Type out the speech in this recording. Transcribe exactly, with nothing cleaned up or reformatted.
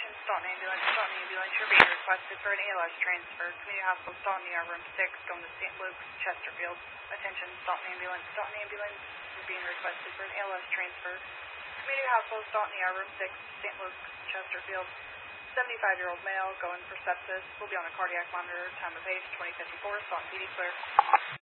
Staunton Ambulance, Staunton Ambulance, you're being requested for an A L S transfer. Community Hospital, Staunton, E R Room six, going to Saint Luke's, Chesterfield. Attention, Staunton Ambulance, Staunton Ambulance, you're being requested for an A L S transfer. Community Hospital, Staunton, E R Room six, Saint Luke's, Chesterfield. seventy-five-year-old male, going for sepsis, will be on a cardiac monitor, time of age twenty fifty-four, Staunton P D clear.